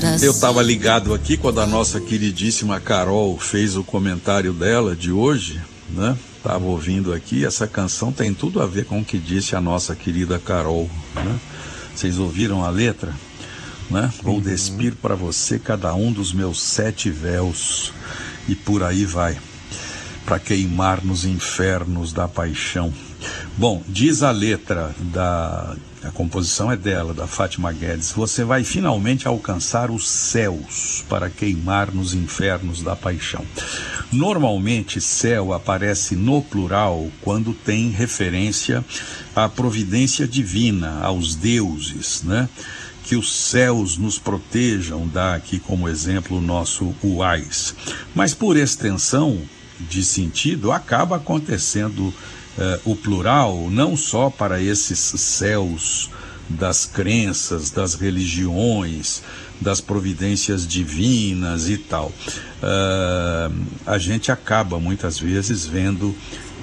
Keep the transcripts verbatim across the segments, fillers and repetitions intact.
Eu estava ligado aqui quando a nossa queridíssima Carol fez o comentário dela de hoje, né? Estava ouvindo aqui, essa canção tem tudo a ver com o que disse a nossa querida Carol, né? Vocês ouviram a letra? Né? Vou despir para você cada um dos meus sete véus, e por aí vai, para queimar nos infernos da paixão. Bom, diz a letra da... a composição é dela, da Fátima Guedes: você vai finalmente alcançar os céus para queimar nos infernos da paixão. Normalmente, céu aparece no plural quando tem referência à providência divina, aos deuses, né? Que os céus nos protejam, dá aqui como exemplo o nosso uais. Mas por extensão de sentido, acaba acontecendo Uh, o plural não só para esses céus das crenças, das religiões, das providências divinas e tal. Uh, a gente acaba muitas vezes vendo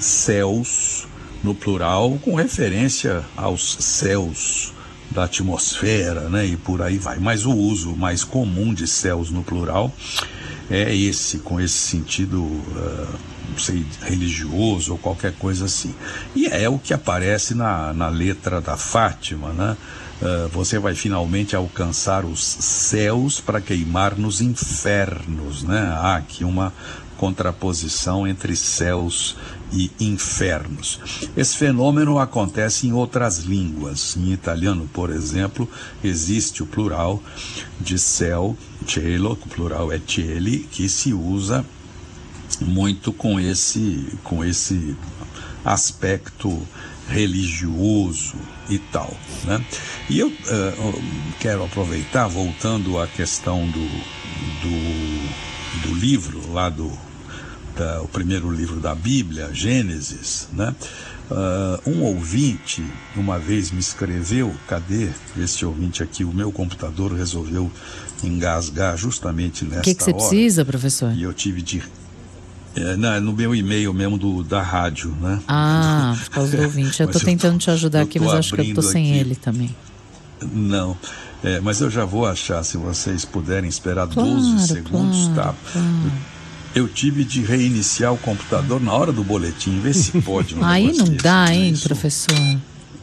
céus no plural com referência aos céus da atmosfera, né? E por aí vai. Mas o uso mais comum de céus no plural é esse, com esse sentido uh, não sei, religioso ou qualquer coisa assim. E é o que aparece na, na letra da Fátima, né? Uh, você vai finalmente alcançar os céus para queimar nos infernos, né? Há aqui uma contraposição entre céus e infernos. Esse fenômeno acontece em outras línguas. Em italiano, por exemplo, existe o plural de céu, cielo, o plural é cieli, que se usa muito com esse, com esse aspecto religioso e tal, né? E eu uh, quero aproveitar, voltando à questão do, do, do livro, lá do da, o primeiro livro da Bíblia, Gênesis, né? Uh, um ouvinte uma vez me escreveu, cadê esse ouvinte aqui? O meu computador resolveu engasgar justamente nessa hora. O que que você precisa, professor? E eu tive de... É, não, no meu e-mail mesmo do, da rádio, né? Ah, por causa do ouvinte. Eu tô tentando te ajudar aqui, mas acho que eu tô sem aqui. Ele também. Não, é, mas eu já vou achar, se vocês puderem esperar claro, doze segundos, claro, tá? Claro. Eu, eu tive de reiniciar o computador na hora do boletim, ver se pode. Um Aí não desse, dá, hein, isso. professor?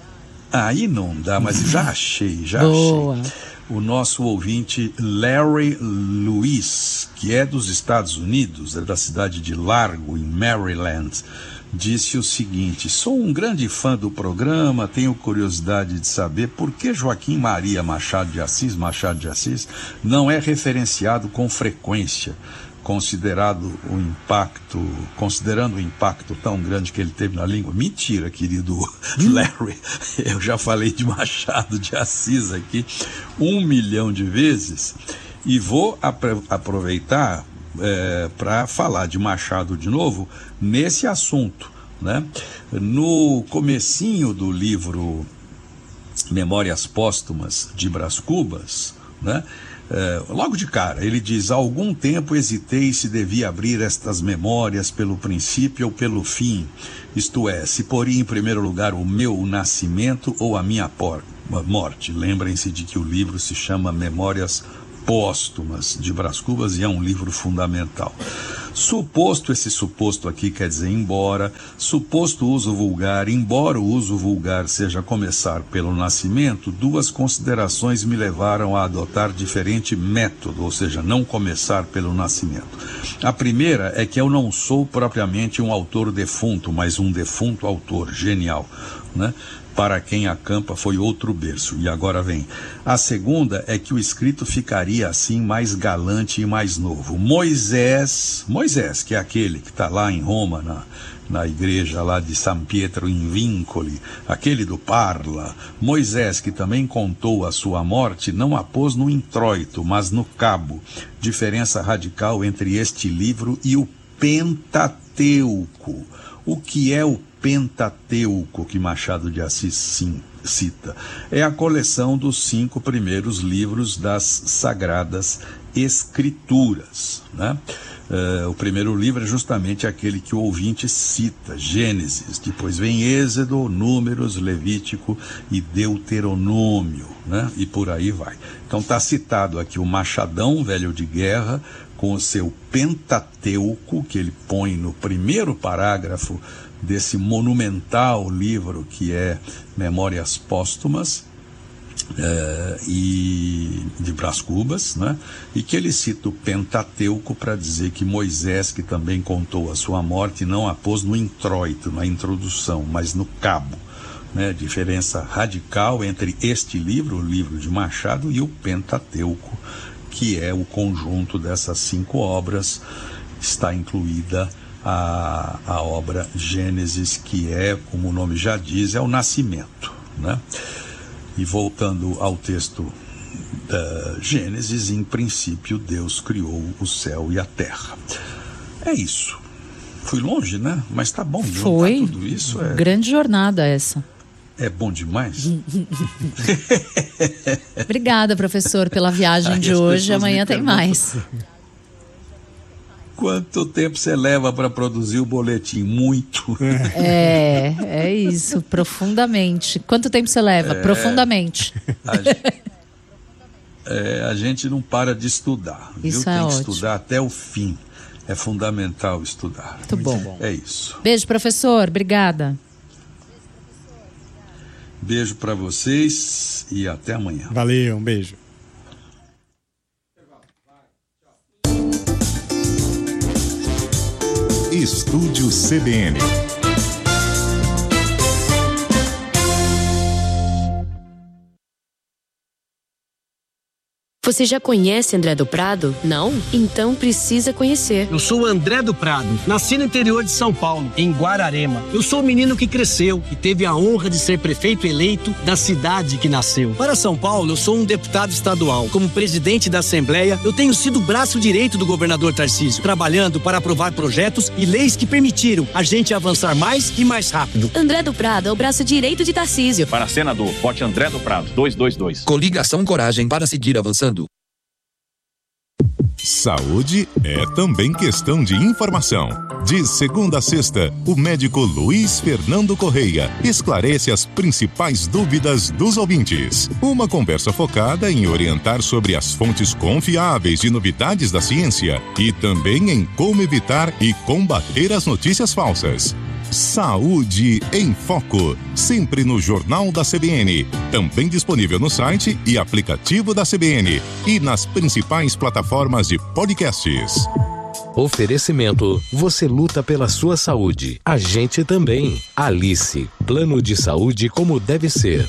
Aí não dá, mas já achei, já Boa. achei. O nosso ouvinte Larry Lewis, que é dos Estados Unidos, é da cidade de Largo, em Maryland, disse o seguinte: sou um grande fã do programa, tenho curiosidade de saber por que Joaquim Maria Machado de Assis, Machado de Assis, não é referenciado com frequência, considerado o impacto, considerando o impacto tão grande que ele teve na língua. Mentira, querido Larry, eu já falei de Machado de Assis aqui um milhão de vezes e vou apre- aproveitar é, para falar de Machado de novo nesse assunto, né? No comecinho do livro Memórias Póstumas de Brás Cubas, né? É, logo de cara, ele diz: há algum tempo hesitei se devia abrir estas memórias pelo princípio ou pelo fim, isto é, se poria em primeiro lugar o meu nascimento ou a minha por- morte. Lembrem-se de que o livro se chama Memórias Póstumas de Brás Cubas e é um livro fundamental. Suposto, esse suposto aqui quer dizer embora, suposto uso vulgar, embora o uso vulgar seja começar pelo nascimento, duas considerações me levaram a adotar diferente método, ou seja, não começar pelo nascimento. A primeira é que eu não sou propriamente um autor defunto, mas um defunto autor, genial, né? Para quem acampa foi outro berço. E agora vem. A segunda é que o escrito ficaria assim mais galante e mais novo. Moisés, Moisés, que é aquele que está lá em Roma, na, na igreja lá de San Pietro in Vincoli, aquele do Parla, Moisés, que também contou a sua morte, não a pôs no introito, mas no cabo. Diferença radical entre este livro e o Pentateuco. O que é o Pentateuco que Machado de Assis sim, cita? É a coleção dos cinco primeiros livros das Sagradas Escrituras, né? Uh, o primeiro livro é justamente aquele que o ouvinte cita, Gênesis, depois vem Êxodo, Números, Levítico e Deuteronômio, né? E por aí vai. Então está citado aqui o machadão velho de guerra com o seu Pentateuco, que ele põe no primeiro parágrafo desse monumental livro que é Memórias Póstumas, É, e de Brás Cubas, né? E que ele cita o Pentateuco para dizer que Moisés, que também contou a sua morte, não a pôs no introito, na introdução, mas no cabo, né? Diferença radical entre este livro, o livro de Machado, e o Pentateuco, que é o conjunto dessas cinco obras. Está incluída a, a obra Gênesis, que é, como o nome já diz, é o nascimento, né? E voltando ao texto da Gênesis, em princípio Deus criou o céu e a terra. É isso. Fui longe, né? Mas tá bom. Foi. Tudo isso é... Grande jornada essa. É bom demais. Obrigada, professor, pela viagem de hoje. Amanhã tem mais. Quanto tempo você leva para produzir o boletim? Muito. É, é isso, profundamente. Quanto tempo você leva? É, profundamente. A gente, é, a gente não para de estudar. Isso viu? É Tem ótimo. que estudar até o fim. É fundamental estudar. Muito bom. Muito bom. É isso. Beijo, professor. Obrigada. Beijo para vocês e até amanhã. Valeu, um beijo. Estúdio C B N. Você já conhece André do Prado? Não? Então precisa conhecer. Eu sou o André do Prado, nasci no interior de São Paulo, em Guararema. Eu sou o menino que cresceu e teve a honra de ser prefeito eleito da cidade que nasceu. Para São Paulo, eu sou um deputado estadual. Como presidente da Assembleia, eu tenho sido o braço direito do governador Tarcísio, trabalhando para aprovar projetos e leis que permitiram a gente avançar mais e mais rápido. André do Prado é o braço direito de Tarcísio. Para senador, vote André do Prado, duzentos e vinte e dois. Coligação Coragem para seguir avançando. Saúde é também questão de informação. De segunda a sexta, o médico Luiz Fernando Correia esclarece as principais dúvidas dos ouvintes. Uma conversa focada em orientar sobre as fontes confiáveis de novidades da ciência e também em como evitar e combater as notícias falsas. Saúde em Foco, sempre no Jornal da C B N, também disponível no site e aplicativo da C B N e nas principais plataformas de podcasts. Oferecimento, você luta pela sua saúde, a gente também. Alice, plano de saúde como deve ser.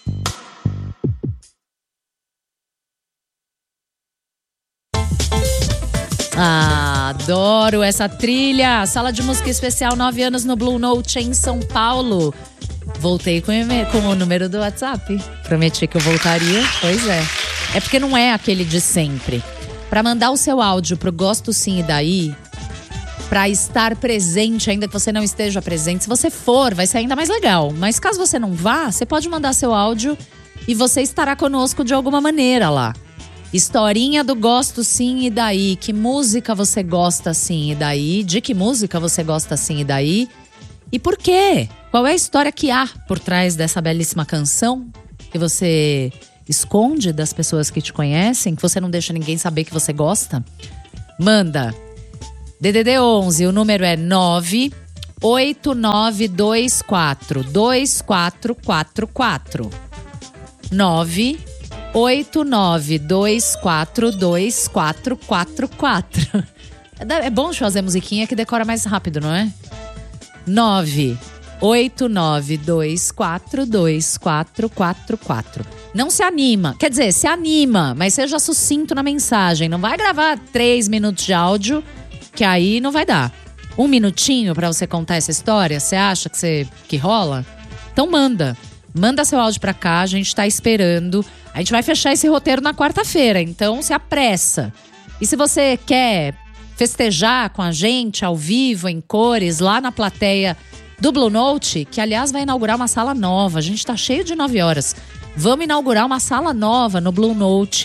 Ah, adoro essa trilha. Sala de música especial, nove anos no Blue Note em São Paulo. Voltei com, com o número do WhatsApp. Prometi que eu voltaria. Pois é. É porque não é aquele de sempre. Para mandar o seu áudio pro Gosto Sim e Daí, para estar presente, ainda que você não esteja presente. Se você for, vai ser ainda mais legal. Mas caso você não vá, você pode mandar seu áudio e você estará conosco de alguma maneira lá. Historinha do Gosto Sim e Daí. Que música você gosta sim e daí? De que música você gosta sim e daí? E por quê? Qual é a história que há por trás dessa belíssima canção? Que você esconde das pessoas que te conhecem? Que você não deixa ninguém saber que você gosta? Manda. D D D onze, o número é nove oito nove dois quatro dois quatro quatro quatro. nove oito nove dois quatro dois quatro quatro quatro. É bom fazer musiquinha que decora mais rápido, não é? nove oito nove dois quatro dois quatro quatro quatro. Não se anima, quer dizer, se anima, mas seja sucinto na mensagem. Não vai gravar três minutos de áudio, que aí não vai dar. Um minutinho pra você contar essa história, você acha que, você, que rola? Então manda. Manda seu áudio pra cá, a gente tá esperando. A gente vai fechar esse roteiro na quarta-feira, então se apressa. E se você quer festejar com a gente, ao vivo, em cores, lá na plateia do Blue Note, que aliás vai inaugurar uma sala nova, a gente tá cheio de nove horas. Vamos inaugurar uma sala nova no Blue Note,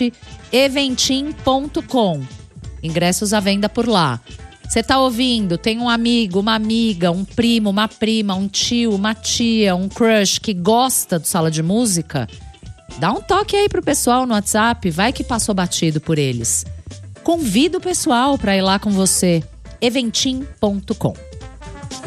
eventim ponto com. Ingressos à venda por lá. Você tá ouvindo, tem um amigo, uma amiga, um primo, uma prima, um tio, uma tia, um crush que gosta do Sala de Música? Dá um toque aí pro pessoal no WhatsApp, vai que passou batido por eles. Convida o pessoal para ir lá com você. eventim ponto com.